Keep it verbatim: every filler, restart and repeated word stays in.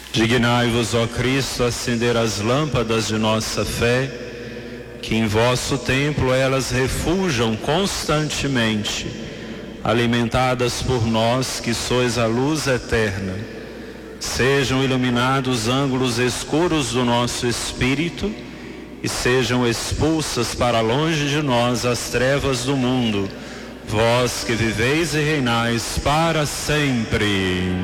Dignai-vos, ó Cristo, acender as lâmpadas de nossa fé, que em vosso templo elas refujam constantemente, alimentadas por nós que sois a luz eterna. Sejam iluminados os ângulos escuros do nosso espírito e sejam expulsas para longe de nós as trevas do mundo, vós que viveis e reinais para sempre.